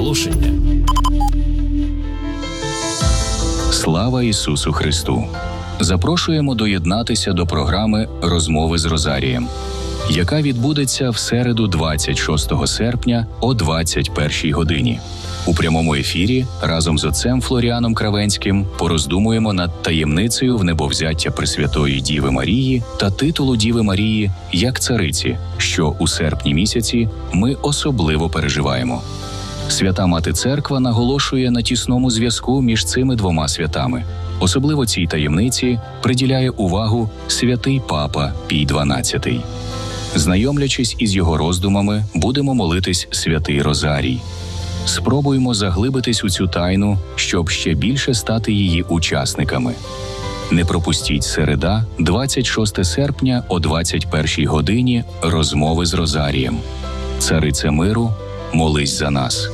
оголошення. Слава Ісусу Христу! Запрошуємо доєднатися до програми «Розмови з Розарієм», яка відбудеться в середу 26 серпня о 21 годині. У прямому ефірі разом з отцем Флоріаном Кравенським пороздумуємо над таємницею внебовзяття Пресвятої Діви Марії та титулу Діви Марії як цариці, що у серпні місяці ми особливо переживаємо. Свята Мати Церква наголошує на тісному зв'язку між цими двома святами. Особливо цій таємниці приділяє увагу святий Папа Пій XII. Знайомлячись із його роздумами, будемо молитись святий Розарій. Спробуємо заглибитись у цю тайну, щоб ще більше стати її учасниками. Не пропустіть середа, 26 серпня о 21 годині «Розмови з Розарієм». Царице миру, молись за нас.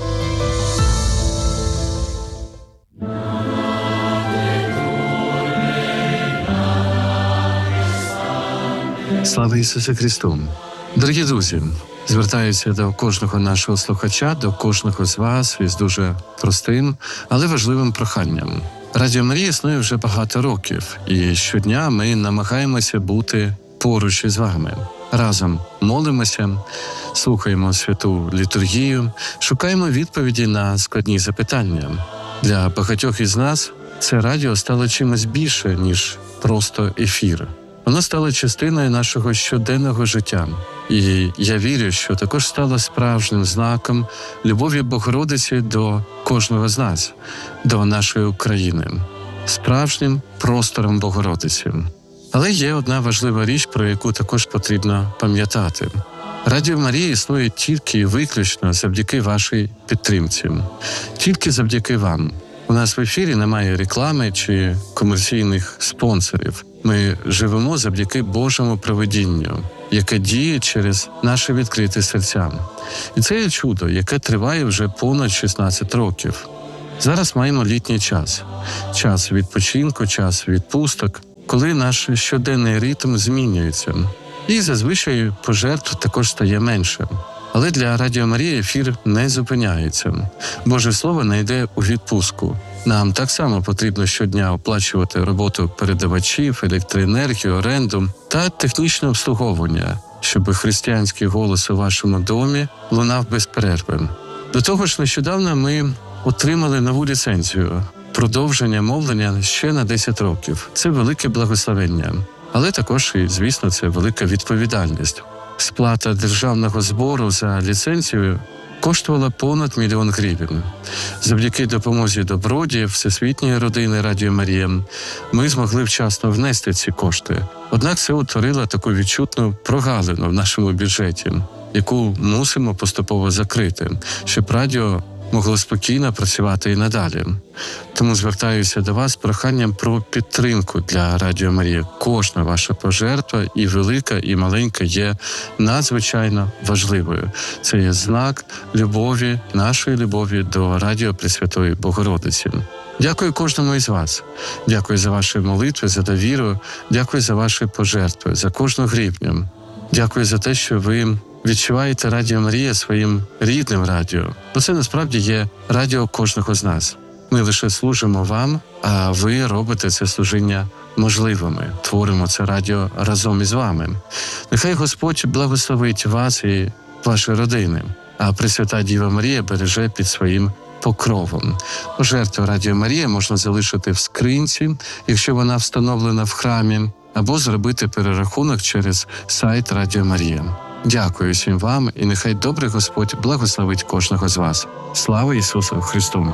Слава Ісусу Христу! Дорогі друзі, звертаюся до кожного нашого слухача, до кожного з вас із дуже простим, але важливим проханням. Радіо Марія існує вже багато років, і щодня ми намагаємося бути поруч із вами. Разом молимося, слухаємо святу літургію, шукаємо відповіді на складні запитання. Для багатьох із нас це радіо стало чимось більше, ніж просто ефір. Воно стало частиною нашого щоденного життя. І я вірю, що також стало справжнім знаком любові Богородиці до кожного з нас, до нашої України, справжнім простором Богородиці. Але є одна важлива річ, про яку також потрібно пам'ятати. Радіо Марія існує тільки і виключно завдяки вашій підтримці. Тільки завдяки вам. У нас в ефірі немає реклами чи комерційних спонсорів. Ми живемо завдяки Божому провидінню, яке діє через наші відкриті серця. І це є чудо, яке триває вже понад 16 років. Зараз маємо літній час. Час відпочинку, час відпусток, коли наш щоденний ритм змінюється. І зазвичай пожертв також стає менше. Але для Радіо Марія ефір не зупиняється. Боже Слово не йде у відпустку. Нам так само потрібно щодня оплачувати роботу передавачів, електроенергію, оренду та технічне обслуговування, щоб християнський голос у вашому домі лунав без перерви. До того ж, нещодавно ми отримали нову ліцензію – продовження мовлення ще на 10 років. Це велике благословення. Але також, і, звісно, це велика відповідальність. Сплата державного збору за ліцензію коштувала понад 1 мільйон гривень. Завдяки допомозі добродіїв Всесвітньої родини Радіо Марія ми змогли вчасно внести ці кошти. Однак це утворило таку відчутну прогалину в нашому бюджеті, яку мусимо поступово закрити, щоб радіо могло спокійно працювати і надалі. Тому звертаюся до вас з проханням про підтримку для Радіо Марія. Кожна ваша пожертва, і велика, і маленька, є надзвичайно важливою. Це є знак любові, нашої любові до Радіо Пресвятої Богородиці. Дякую кожному із вас. Дякую за ваші молитви, за довіру. Дякую за ваші пожертви, за кожну гривню. Дякую за те, що ви відчуваєте Радіо Марія своїм рідним радіо. Бо це насправді є радіо кожного з нас. Ми лише служимо вам, а ви робите це служіння можливими. Творимо це радіо разом із вами. Нехай Господь благословить вас і ваші родини, а Пресвята Діва Марія береже під своїм покровом. Пожертву Радіо Марія можна залишити в скринці, якщо вона встановлена в храмі, або зробити перерахунок через сайт Радіо Марія. Дякую всім вам, і нехай добрий Господь благословить кожного з вас. Слава Ісусу Христу!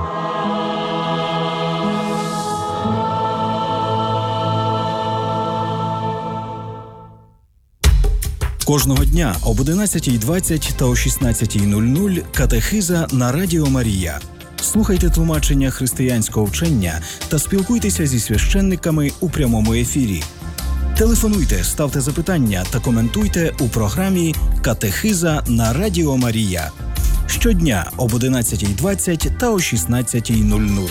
Кожного дня об 11:20 та о 16:00 катехиза на Радіо Марія. Слухайте тлумачення християнського вчення та спілкуйтеся зі священниками у прямому ефірі. Телефонуйте, ставте запитання та коментуйте у програмі «Катехиза на Радіо Марія». Щодня об 11:20 та о 16:00.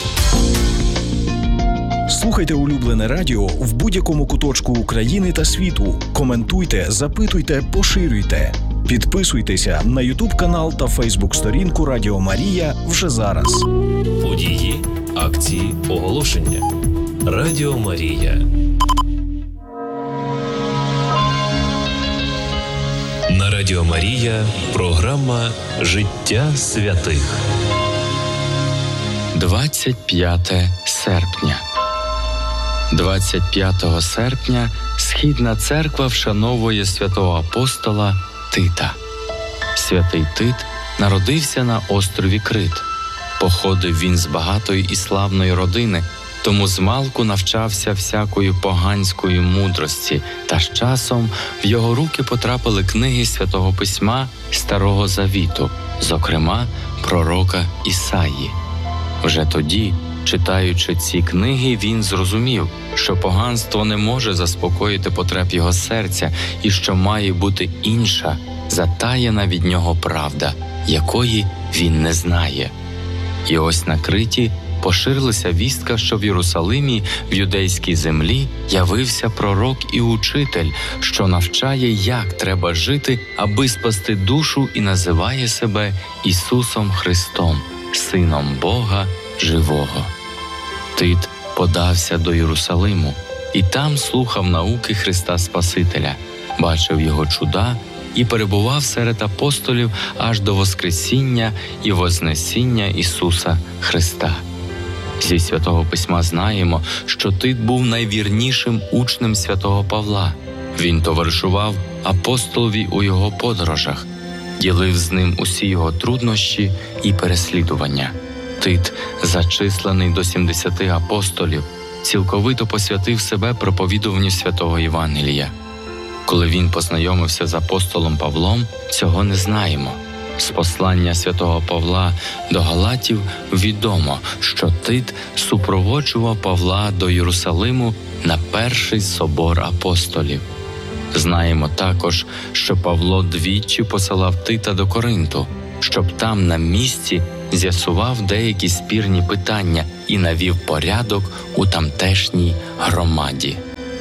Слухайте улюблене радіо в будь-якому куточку України та світу. Коментуйте, запитуйте, поширюйте. Підписуйтеся на YouTube канал та Facebook сторінку Радіо Марія вже зараз. Події, акції, оголошення. Радіо Марія. На Радіо Марія програма «Життя святих». 25 серпня. 25 серпня Східна церква вшановує святого апостола Тита. Святий Тит народився на острові Крит. Походив він з багатої і славної родини, тому змалку навчався всякої поганської мудрості, та з часом в його руки потрапили книги Святого Письма Старого Завіту, зокрема пророка Ісаї. Вже тоді, читаючи ці книги, він зрозумів, що поганство не може заспокоїти потреб його серця і що має бути інша, затаєна від нього правда, якої він не знає. І ось на Криті поширилася вістка, що в Єрусалимі, в юдейській землі, явився пророк і учитель, що навчає, як треба жити, аби спасти душу, і називає себе Ісусом Христом, Сином Бога Живого. Тит подався до Єрусалиму і там слухав науки Христа Спасителя, бачив його чуда і перебував серед апостолів аж до Воскресіння і Вознесіння Ісуса Христа. Зі Святого Письма знаємо, що Тит був найвірнішим учнем святого Павла. Він товаришував апостолові у його подорожах, ділив з ним усі його труднощі і переслідування. Тит, зачислений до 70 апостолів, цілковито посвятив себе проповідуванню святого Євангелія. Коли він познайомився з апостолом Павлом, цього не знаємо. З послання святого Павла до Галатів відомо, що Тит супроводжував Павла до Єрусалиму на перший собор апостолів. Знаємо також, що Павло двічі посилав Тита до Коринту, щоб там на місці з'ясував деякі спірні питання і навів порядок у тамтешній громаді.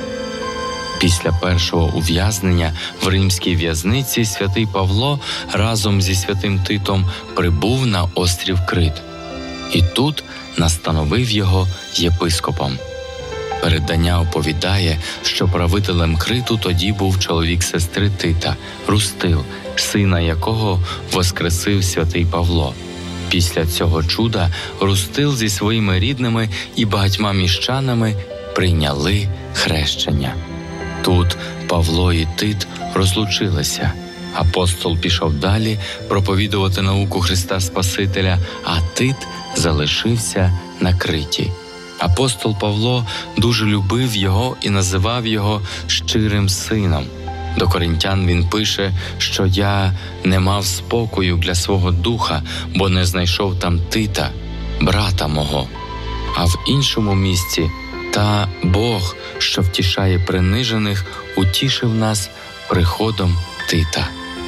Після першого ув'язнення в римській в'язниці святий Павло разом зі святим Титом прибув на острів Крит. І тут настановив його єпископом. Передання оповідає, що правителем Криту тоді був чоловік сестри Тита, Рустил, сина якого воскресив святий Павло. Після цього чуда Рустил зі своїми рідними і багатьма міщанами прийняли хрещення. Тут Павло і Тит розлучилися. Апостол пішов далі проповідувати науку Христа Спасителя, а Тит залишився на Криті. Апостол Павло дуже любив його і називав його щирим сином. До коринтян він пише, що «я не мав спокою для свого духа, бо не знайшов там Тита, брата мого». А в іншому місці «та Бог, що втішає принижених, утішив нас приходом Тита».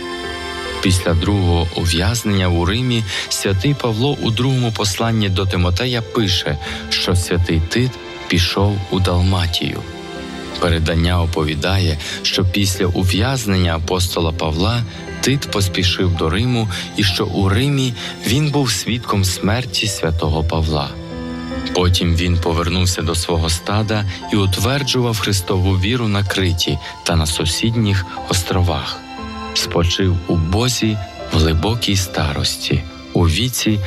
Після другого ув'язнення у Римі святий Павло у другому посланні до Тимотея пише, що святий Тит пішов у Далматію. Передання оповідає, що після ув'язнення апостола Павла Тит поспішив до Риму і що у Римі він був свідком смерті святого Павла. Потім він повернувся до свого стада і утверджував Христову віру на Криті та на сусідніх островах. Спочив у Бозі в глибокій старості, у віці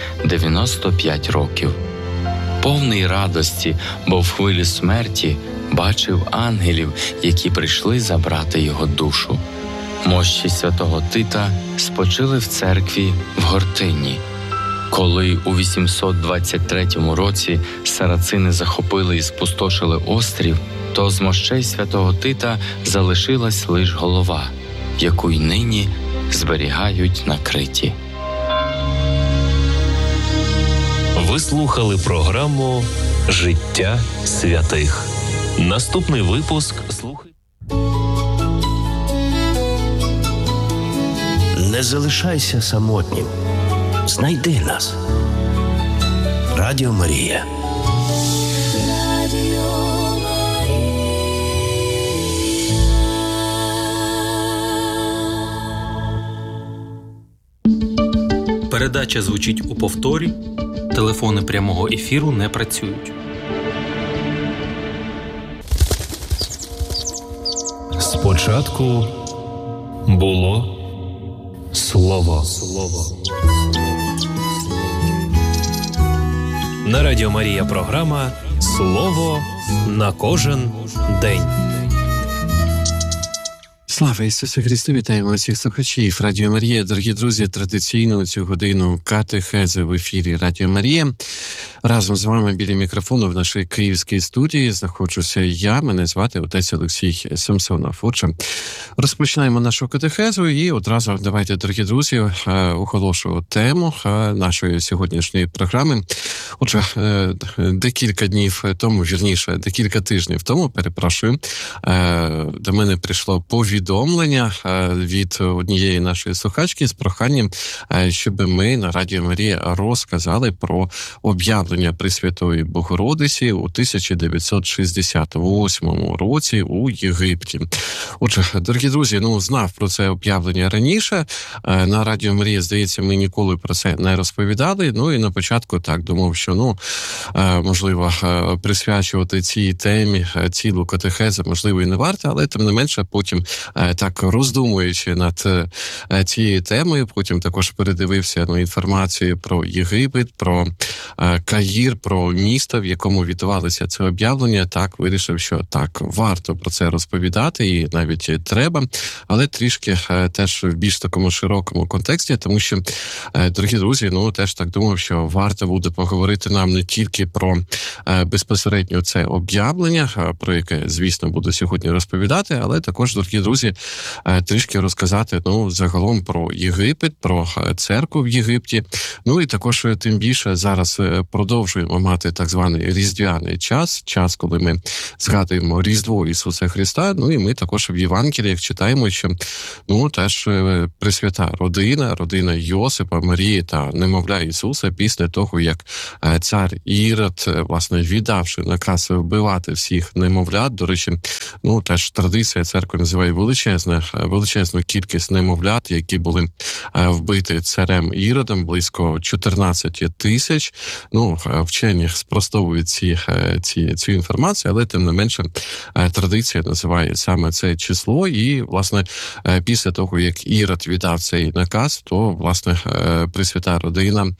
95 років. Повний радості, бо в хвилі смерті бачив ангелів, які прийшли забрати його душу. Мощі святого Тита спочили в церкві в Гортині. Коли у 823 році сарацини захопили і спустошили острів, то з мощей святого Тита залишилась лиш голова, яку й нині зберігають на Криті. Ви слухали програму «Життя святих». Наступний випуск слухайте. Не залишайся самотнім. Знайди нас. Радіо Марія. Передача звучить у повторі. Телефони прямого ефіру не працюють. Спочатку було Слово. На Радіо Марія програма «Слово на кожен день». Слава Ісусу Христу! Вітаємо всіх слухачів Радіо Марія. Дорогі друзі, традиційно цю годину катехези в ефірі Радіо Марія. Разом з вами біля мікрофону в нашій київській студії знаходжуся я, мене звати отець Олексій Самсонов. Отже, розпочинаємо нашу катехезу і одразу давайте, дорогі друзі, оголошу тему нашої сьогоднішньої програми. Отже, декілька днів тому, вірніше, декілька тижнів тому, перепрошую, до мене прийшло повідомлення від однієї нашої слухачки з проханням, щоб ми на Радіо Марія розказали про об'явлення Пресвятої Богородиці у 1968 році у Єгипті. Отже, дорогі друзі, знав про це об'явлення раніше. На Радіо Марія, здається, ми ніколи про це не розповідали. І на початку так думав, що, можливо, присвячувати цій темі цілу катехезу, можливо, і не варто, але тим не менше потім так роздумуючи над цією темою, потім також передивився інформацію про Єгипет, про Каїр, про місто, в якому відбувалося це об'явлення, так вирішив, що так, варто про це розповідати і навіть треба, але трішки теж в більш такому широкому контексті, тому що, дорогі друзі, теж так думав, що варто буде поговорити нам не тільки про безпосередньо це об'явлення, про яке, звісно, буду сьогодні розповідати, але також, дорогі друзі, трішки розказати, загалом про Єгипет, про церкву в Єгипті, і також тим більше зараз продовжуємо мати так званий різдвяний час, коли ми згадуємо Різдво Ісуса Христа, і ми також в Євангеліях читаємо, що, теж Пресвята родина Йосипа, Марії та немовля Ісуса після того, як цар Ірод, власне, віддавши наказ вбивати всіх немовлят, до речі, теж традиція церкви називає величезну кількість немовлят, які були вбиті царем Іродом, близько 14 тисяч. Вчені спростовують цю інформацію, але тим не менше традиція називає саме це число. І, власне, після того, як Ірод віддав цей наказ, то, власне, Пресвята родина,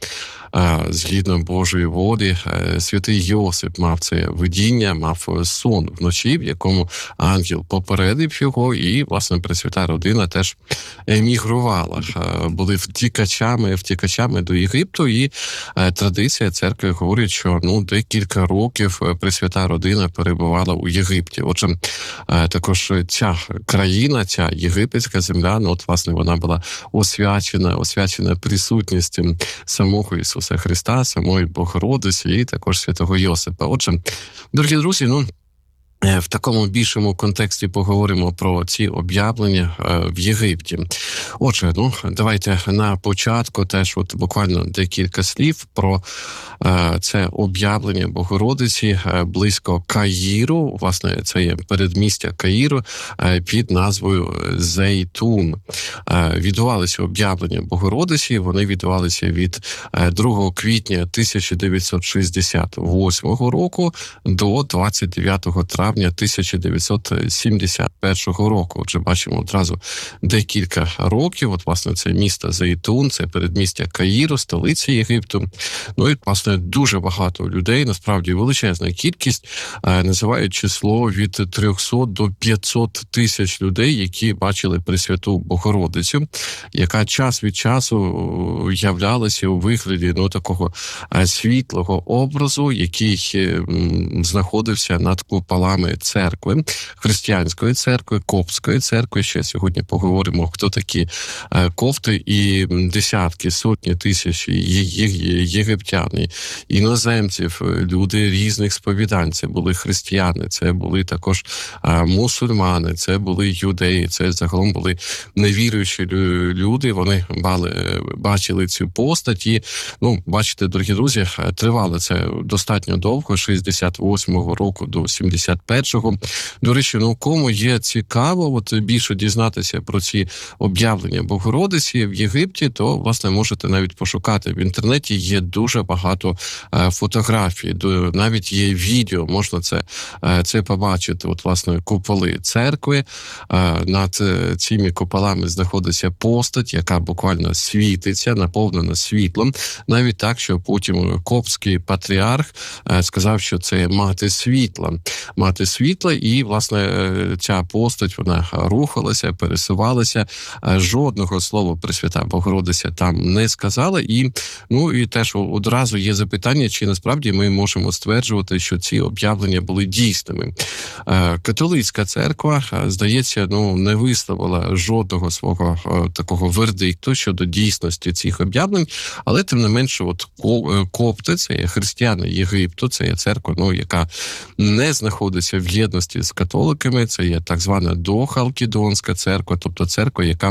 згідно Божої волі, святий Йосип мав це видіння, мав сон вночі, в якому ангел попередив його, і, власне, Пресвята родина теж емігрувала. Були втікачами до Єгипту, і традиція церкви говорить, що декілька років Пресвята родина перебувала у Єгипті. Отже, також ця країна, ця єгипетська земля, власне, вона була освячена присутністю самого Ісуса Христа, самої Богородиці і також святого Йосипа. Отже, дорогі друзі, в такому більшому контексті поговоримо про ці об'явлення в Єгипті. Отже, давайте на початку теж буквально декілька слів про це об'явлення Богородиці близько Каїру. Власне, це є передмістя Каїру під назвою Зейтун. Відбувалися об'явлення Богородиці, вони відбувалися від 2 квітня 1968 року до 29 травня 1971 року. Отже, бачимо одразу декілька років. Власне, це місто Зейтун, це передмістя Каїру, столиця Єгипту. І, власне, дуже багато людей, насправді величезна кількість, називають число від 300 до 500 тисяч людей, які бачили Пресвяту Богородицю, яка час від часу являлася у вигляді такого світлого образу, який знаходився над куполами церкви, християнської церкви, коптської церкви. Ще сьогодні поговоримо, хто такі копти, і десятки, сотні тисяч єгиптян, іноземців, люди різних сповідань. Це були християни, це були також мусульмани, це були юдеї, це загалом були невіруючі люди. Вони бачили цю постать і, бачите, дорогі друзі, тривало це достатньо довго, 68-го року до 71 I. До речі, кому є цікаво більше дізнатися про ці об'явлення Богородиці в Єгипті, то, власне, можете навіть пошукати. В інтернеті є дуже багато фотографій, навіть є відео, можна це побачити. Власне, куполи церкви, над цими куполами знаходиться постать, яка буквально світиться, наповнена світлом. Навіть так, що потім коптський патріарх сказав, що це мати світла, і, власне, ця постать, вона рухалася, пересувалася, жодного слова Пресвята Богородиця там не сказала, і теж одразу є запитання, чи насправді ми можемо стверджувати, що ці об'явлення були дійсними. Католицька церква, здається, не висловила жодного свого такого вердикту щодо дійсності цих об'явлень, але тим не менше, копти, це є християни Єгипту, це є церква, яка не знаходиться в єдності з католиками, це є так звана дохалкідонська церква, тобто церква, яка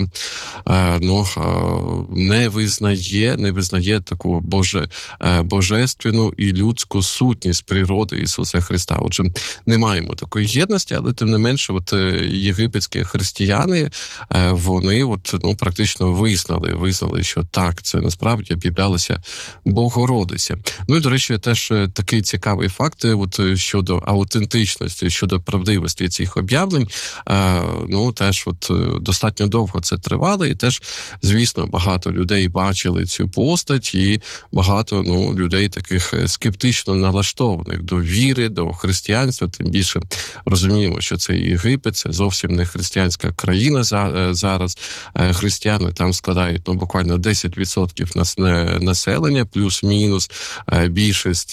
не визнає таку божественну і людську сутність природи Ісуса Христа. Отже, не маємо такої єдності, але тим не менше, єгипетські християни, вони практично визнали, що так, це насправді об'являлася Богородиця. І, до речі, теж такий цікавий факт щодо аутентичності, щодо правдивості цих об'явлень. Теж достатньо довго це тривало, і теж, звісно, багато людей бачили цю постать, і багато людей таких скептично налаштованих до віри, до християнства, тим більше розуміємо, що це Єгипет, це зовсім не християнська країна зараз. Християни там складають буквально 10% населення, плюс-мінус. Більшість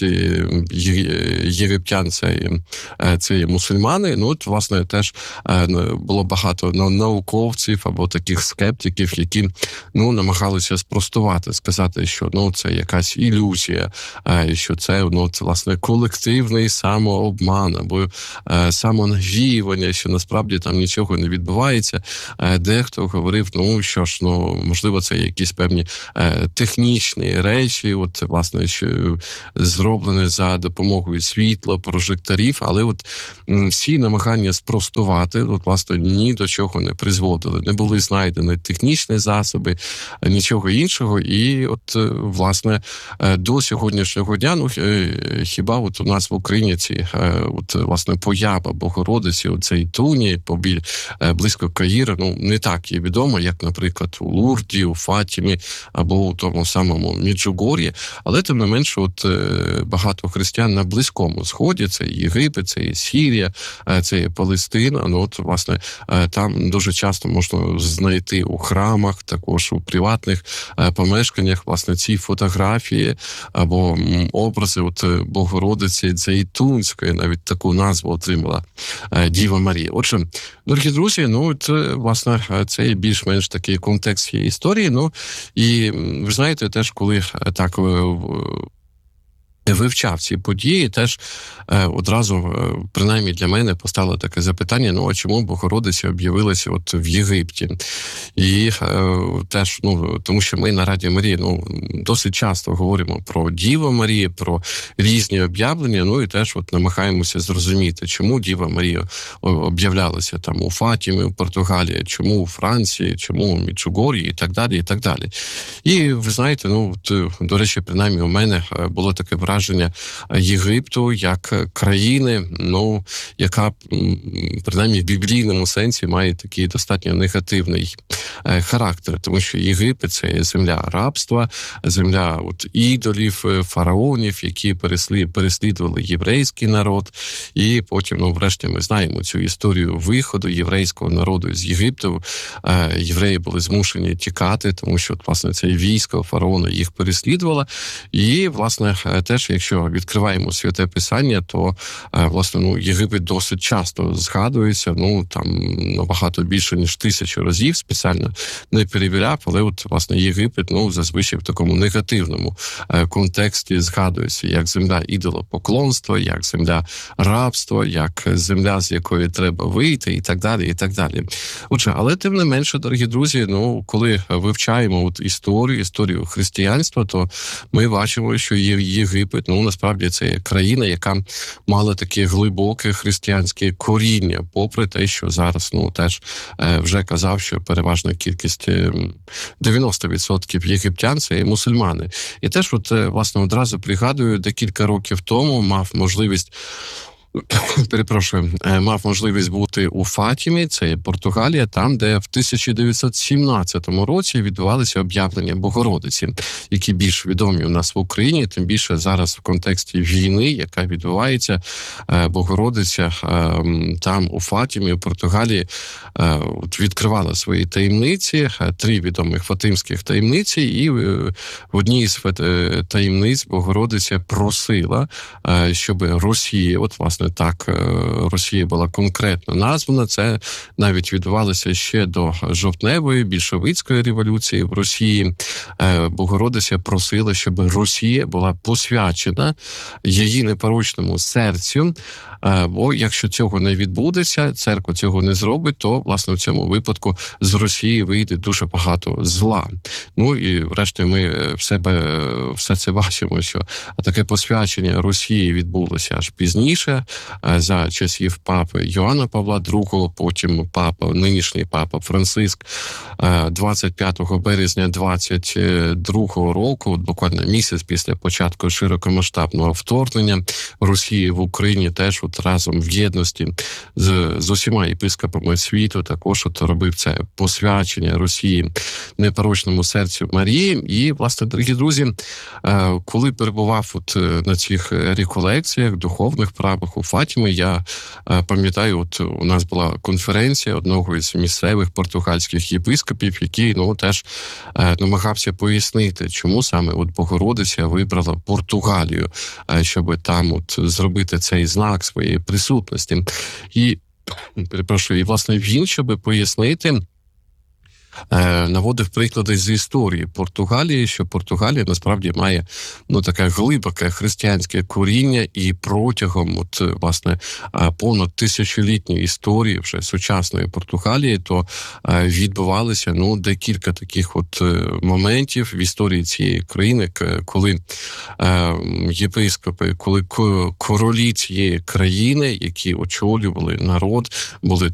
єгиптян це є мусульмани. Власне, теж було багато науковців або таких скептиків, які намагалися спростувати, сказати, що це якась ілюзія, що це власне колективний самообман або самонавіювання, що насправді там нічого не відбувається. Дехто говорив, що ж, можливо, це якісь певні технічні речі, власне, що зроблені за допомогою світла, прожекторів, але всі намагання спростувати, власне, ні до чого не призводили. Не були знайдені технічні засоби, нічого іншого, і власне, до сьогоднішнього дня, хіба у нас в Україні власне, поява Богородиці у цій туні близько Каїра, не так є відомо, як, наприклад, у Лурді, у Фатімі або у тому самому Меджугор'ї, але тим не менше, багато християн на Близькому Сході, це Єгипет, це є Сірія, це є Палестина, власне, там дуже часто можна знайти у храмах, також у приватних помешканнях, власне, ці фотографії або образи Богородиці Зейтунської, навіть таку назву отримала Діва Марія. Отже, дорогі друзі, власне, це є більш-менш такий контекст цієї історії. І ви знаєте, теж коли так вивчав ці події, теж одразу, принаймні для мене, постало таке запитання, а чому Богородиця об'явилася в Єгипті? І теж, тому що ми на Радіо Марія, досить часто говоримо про Діву Марію, про різні об'явлення, і теж намагаємося зрозуміти, чому Діва Марія об'являлася там у Фатімі, у Португалії, чому у Франції, чому у Меджугор'ї і так далі, і так далі. І ви знаєте, до речі, принаймні у мене було таке враження Єгипту як країни, яка, принаймні в біблійному сенсі, має такий достатньо негативний характер, тому що Єгипет – це земля рабства, земля ідолів, фараонів, які переслідували єврейський народ, і потім, врешті, ми знаємо цю історію виходу єврейського народу з Єгипту. Євреї були змушені тікати, тому що, власне, це військо фараона їх переслідувало, і, власне, теж, якщо відкриваємо Святе Писання, то, власне, Єгипет досить часто згадується, там набагато більше, ніж 1000 разів, спеціально не перевіряв, але власне, Єгипет, зазвичай в такому негативному контексті згадується, як земля ідолопоклонства, як земля рабства, як земля, з якої треба вийти, і так далі, і так далі. Отже, але тим не менше, дорогі друзі, коли вивчаємо історію християнства, то ми бачимо, що Єгипет Єгипет, насправді це країна, яка мала таке глибоке християнське коріння, попри те, що зараз, теж вже казав, що переважна кількість 90% єгиптян – це мусульмани. І теж, власне, одразу пригадую, декілька років тому мав можливість бути у Фатімі, це Португалія, там, де в 1917 році відбувалися об'явлення Богородиці, які більш відомі у нас в Україні, тим більше зараз в контексті війни, яка відбувається, Богородиця там у Фатімі, у Португалії, відкривала свої таємниці, 3 відомих фатимських таємниці, і в одній з таємниць Богородиця просила, щоб Росія, власне, так Росія була конкретно названа. Це навіть відбувалося ще до жовтневої більшовицької революції в Росії. Богородиця просила, щоб Росія була посвячена її непорочному серцю, бо якщо цього не відбудеться, церква цього не зробить, то, власне, в цьому випадку з Росії вийде дуже багато зла. І врешті ми все це бачимо, що таке посвячення Росії відбулося аж пізніше, за часів папи Йоанна Павла II, потім нинішній папа Франциск 25 березня 22 року, буквально місяць після початку широкомасштабного вторгнення Росії в Україні, теж разом в єдності з усіма єпископами світу також робив це посвячення Росії непорочному серцю Марії. І, власне, дорогі друзі, коли перебував на цих реколекціях, духовних правах у Фатімі, я пам'ятаю, у нас була конференція одного із місцевих португальських єпископів, який теж намагався пояснити, чому саме Богородиця вибрала Португалію, щоб там зробити цей знак своєї присутності. І власне, він, щоб пояснити, наводив приклади з історії Португалії, що Португалія насправді має таке глибоке християнське коріння, і протягом власне понад тисячолітньої історії вже сучасної Португалії, то відбувалися декілька таких моментів в історії цієї країни, коли єпископи, коли королі цієї країни, які очолювали народ, були